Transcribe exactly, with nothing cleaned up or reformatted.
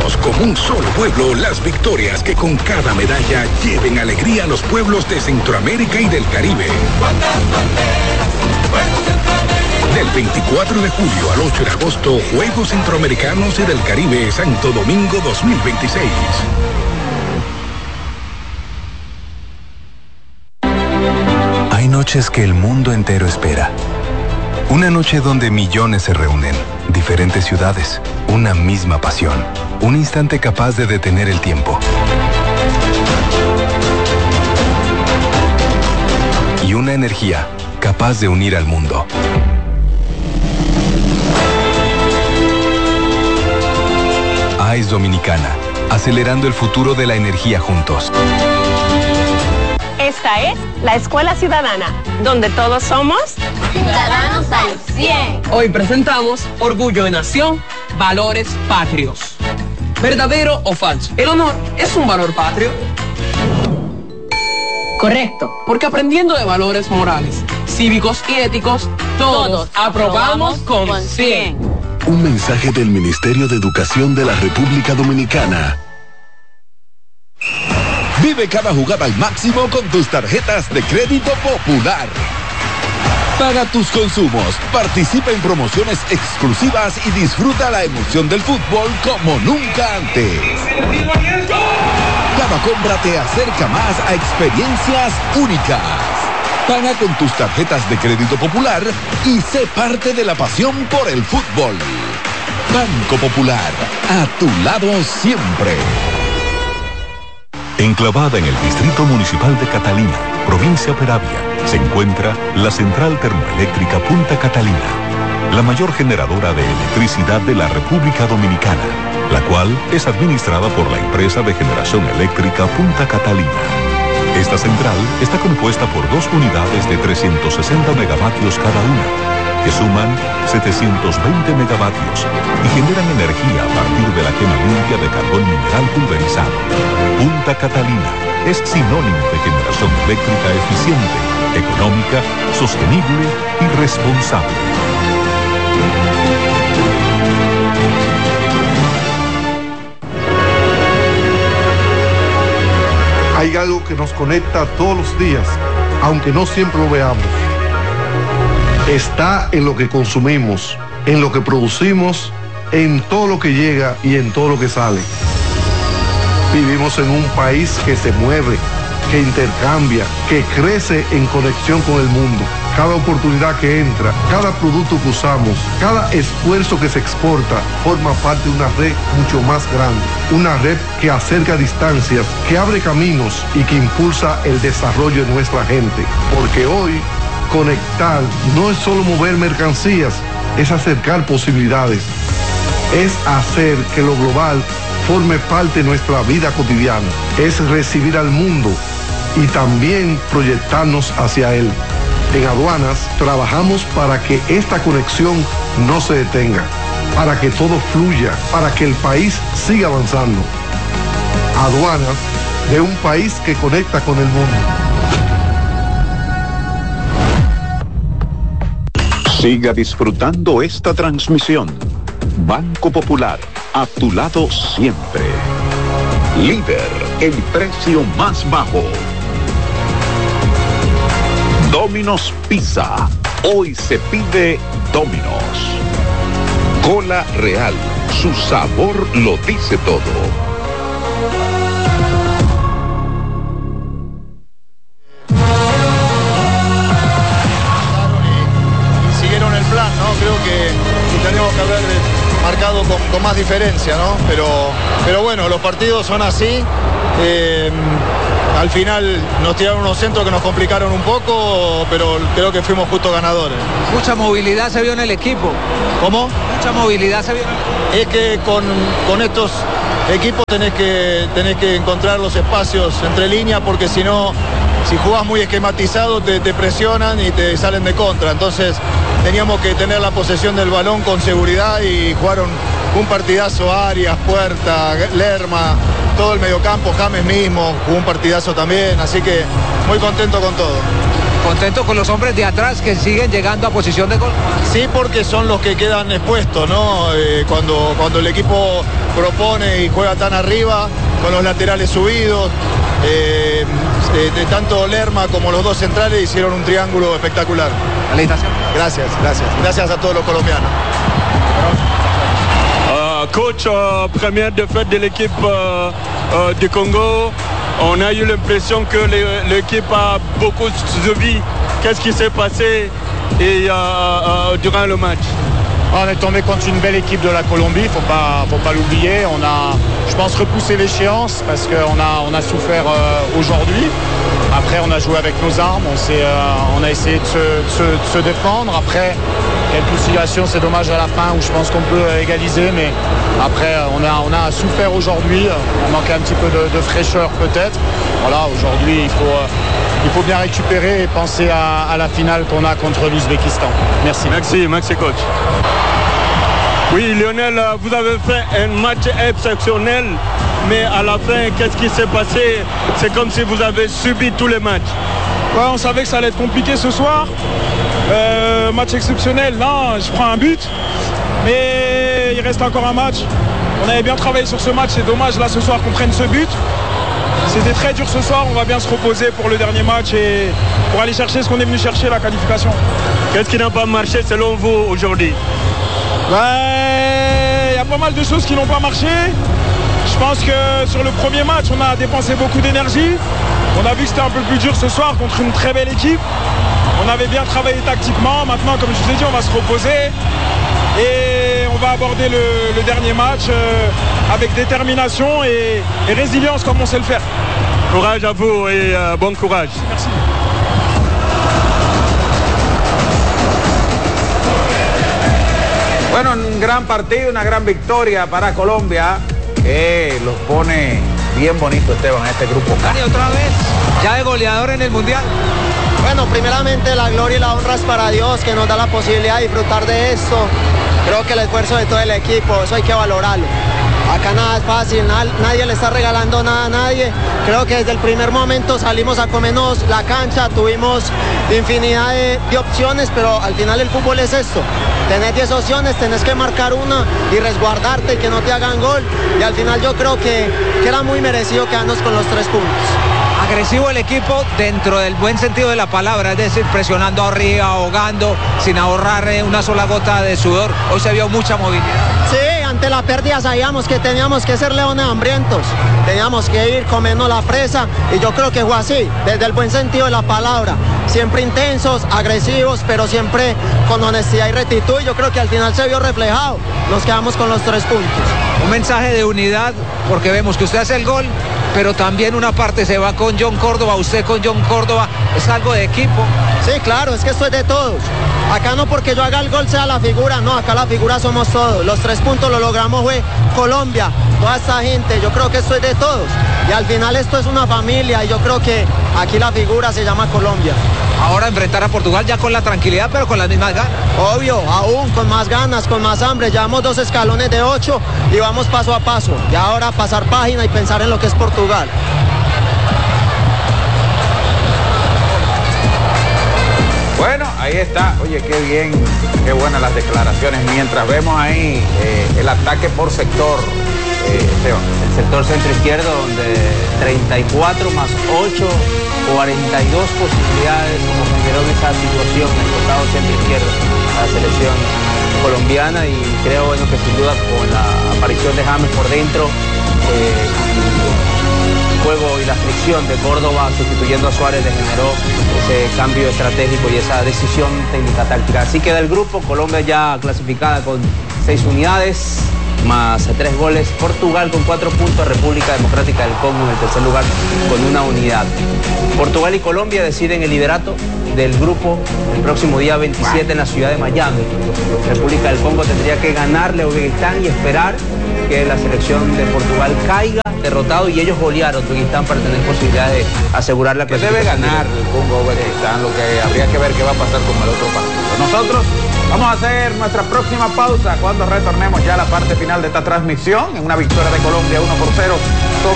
celebremos como un solo pueblo las victorias que con cada medalla lleven alegría a los pueblos de Centroamérica y del Caribe. Del veinticuatro de julio al ocho de agosto, Juegos Centroamericanos y del Caribe, Santo Domingo dos mil veintiséis. Hay noches que el mundo entero espera. Una noche donde millones se reúnen, diferentes ciudades, una misma pasión, un instante capaz de detener el tiempo. Y una energía capaz de unir al mundo. AES Dominicana, acelerando el futuro de la energía juntos. Esta es la Escuela Ciudadana, donde todos somos ciudadanos al cien. Hoy presentamos Orgullo de Nación, Valores Patrios. ¿Verdadero o falso? ¿El honor es un valor patrio? Correcto. Porque aprendiendo de valores morales, cívicos y éticos, todos, todos aprobamos con cien. Un mensaje del Ministerio de Educación de la República Dominicana. Vive cada jugada al máximo con tus tarjetas de crédito Popular. Paga tus consumos, participa en promociones exclusivas y disfruta la emoción del fútbol como nunca antes. Cada compra te acerca más a experiencias únicas. Paga con tus tarjetas de crédito Popular y sé parte de la pasión por el fútbol. Banco Popular, a tu lado siempre. Enclavada en el Distrito Municipal de Catalina, provincia Peravia, se encuentra la Central Termoeléctrica Punta Catalina, la mayor generadora de electricidad de la República Dominicana, la cual es administrada por la empresa de generación eléctrica Punta Catalina. Esta central está compuesta por dos unidades de trescientos sesenta megavatios cada una, que suman setecientos veinte megavatios y generan energía a partir de la quema limpia de carbón mineral pulverizado. Punta Catalina es sinónimo de generación eléctrica eficiente, económica, sostenible y responsable. Hay algo que nos conecta todos los días, aunque no siempre lo veamos. Está en lo que consumimos, en lo que producimos, en todo lo que llega y en todo lo que sale. Vivimos en un país que se mueve, que intercambia, que crece en conexión con el mundo. Cada oportunidad que entra, cada producto que usamos, cada esfuerzo que se exporta, forma parte de una red mucho más grande. Una red que acerca distancias, que abre caminos y que impulsa el desarrollo de nuestra gente. Porque hoy, conectar no es solo mover mercancías, es acercar posibilidades. Es hacer que lo global forme parte de nuestra vida cotidiana. Es recibir al mundo y también proyectarnos hacia él. En Aduanas trabajamos para que esta conexión no se detenga, para que todo fluya, para que el país siga avanzando. Aduanas, de un país que conecta con el mundo. Siga disfrutando esta transmisión. Banco Popular, a tu lado siempre. Líder en precio más bajo. Domino's Pizza. Hoy se pide Domino's. Cola Real. Su sabor lo dice todo. Siguieron el plan, ¿no? Creo que tenemos que haber marcado con, con más diferencia, ¿no? Pero, pero bueno, los partidos son así. Eh, al final nos tiraron unos centros que nos complicaron un poco, pero creo que fuimos justos ganadores. Mucha movilidad se vio en el equipo. ¿Cómo? Mucha movilidad se vio en el equipo. Es que con, con estos equipos tenés que, tenés que encontrar los espacios entre líneas, porque si no, si jugás muy esquematizado te, te presionan y te salen de contra. Entonces teníamos que tener la posesión del balón con seguridad y jugaron un partidazo. Arias, Puerta, Lerma, todo el mediocampo, James mismo jugó un partidazo también, así que muy contento con todo. Contento con los hombres de atrás que siguen llegando a posición de gol. Sí, porque son los que quedan expuestos, ¿no? Eh, cuando, cuando el equipo propone y juega tan arriba, con los laterales subidos, eh, de, de tanto Lerma como los dos centrales hicieron un triángulo espectacular. Felicitaciones. Gracias, gracias. Gracias a todos los colombianos. Uh, coach, uh, première défaite de l'équipe uh, uh, du Congo. On a eu l'impression que l'équipe a beaucoup subi. Qu'est-ce qui s'est passé et, uh, uh, durant le match? On est tombé contre une belle équipe de la Colombie, faut pas, faut pas l'oublier. On a, je pense, repoussé l'échéance parce qu'on a, on a souffert euh, aujourd'hui. Après, on a joué avec nos armes, on, s'est, euh, on a essayé de se, de, se, de se défendre. Après, quelques situations, c'est dommage à la fin où je pense qu'on peut égaliser, mais après, on a, on a souffert aujourd'hui. On manquait un petit peu de, de fraîcheur peut-être. Voilà, aujourd'hui, il faut, euh, il faut bien récupérer et penser à, à la finale qu'on a contre l'Ouzbékistan. Merci. Merci, merci coach. Oui, Lionel, vous avez fait un match exceptionnel, mais à la fin, qu'est-ce qui s'est passé? C'est comme si vous avez subi tous les matchs. Ouais, on savait que ça allait être compliqué ce soir. Euh, match exceptionnel, là, je prends un but, mais il reste encore un match. On avait bien travaillé sur ce match, c'est dommage là ce soir qu'on prenne ce but. C'était très dur ce soir, on va bien se reposer pour le dernier match et pour aller chercher ce qu'on est venu chercher, la qualification. Qu'est-ce qui n'a pas marché selon vous aujourd'hui? Ouais, il y a pas mal de choses qui n'ont pas marché. Je pense que sur le premier match, on a dépensé beaucoup d'énergie. On a vu que c'était un peu plus dur ce soir contre une très belle équipe. On avait bien travaillé tactiquement. Maintenant, comme je vous ai dit, on va se reposer. Et on va aborder le, le dernier match euh, avec détermination et, et résilience comme on sait le faire. Courage à vous et euh, bon courage. Merci. Bueno, un gran partido, una gran victoria para Colombia, que los pone bien bonito, Esteban, en este grupo K. Y otra vez, ya de goleador en el Mundial. Bueno, primeramente la gloria y la honra es para Dios, que nos da la posibilidad de disfrutar de esto. Creo que el esfuerzo de todo el equipo, eso hay que valorarlo. Acá nada es fácil, na- nadie le está regalando nada a nadie. Creo que desde el primer momento salimos a comernos la cancha, tuvimos infinidad de, de opciones, pero al final el fútbol es esto. Tenés diez opciones, tenés que marcar una y resguardarte y que no te hagan gol. Y al final yo creo que, que era muy merecido quedarnos con los tres puntos. Agresivo el equipo dentro del buen sentido de la palabra, es decir, presionando arriba, ahogando, sin ahorrar eh, una sola gota de sudor. Hoy se vio mucha movilidad. Sí, ante la pérdida sabíamos que teníamos que ser leones hambrientos, teníamos que ir comiendo la presa y yo creo que fue así, desde el buen sentido de la palabra. Siempre intensos, agresivos, pero siempre con honestidad y rectitud. Y yo creo que al final se vio reflejado. Nos quedamos con los tres puntos. Un mensaje de unidad, porque vemos que usted hace el gol, pero también una parte se va con John Córdoba, usted con John Córdoba, es algo de equipo. Sí, claro, es que esto es de todos. Acá no porque yo haga el gol sea la figura, no, acá la figura somos todos. Los tres puntos lo logramos fue Colombia, toda esta gente, yo creo que esto es de todos. Y al final esto es una familia y yo creo que aquí la figura se llama Colombia. Ahora enfrentar a Portugal ya con la tranquilidad, pero con las mismas ganas. Obvio, aún con más ganas, con más hambre. Llevamos dos escalones de ocho y vamos paso a paso. Y ahora pasar página y pensar en lo que es Portugal. Bueno, ahí está. Oye, qué bien, qué buenas las declaraciones. Mientras vemos ahí eh, el ataque por sector, eh, Esteban. El sector centro izquierdo, donde treinta y cuatro más ocho, cuarenta y dos posibilidades, como generó esa situación en el costado centro izquierdo a la selección colombiana. Y creo bueno, que sin duda con la aparición de James por dentro, eh, el juego y la fricción de Córdoba sustituyendo a Suárez le generó ese cambio estratégico y esa decisión técnica táctica. Así queda el grupo, Colombia ya clasificada con seis unidades, más tres goles, Portugal con cuatro puntos, República Democrática del Congo en el tercer lugar con una unidad. Portugal y Colombia deciden el liderato del grupo el próximo día veintisiete en la ciudad de Miami. República del Congo tendría que ganarle a Uzbekistán y esperar que la selección de Portugal caiga derrotado y ellos golear a Uzbekistán para tener posibilidades de asegurar la clasificación. Debe ganar el Congo Uzbekistán, lo que habría que ver qué va a pasar con el otro partido. Nosotros vamos a hacer nuestra próxima pausa cuando retornemos ya a la parte final de esta transmisión en una victoria de Colombia uno por cero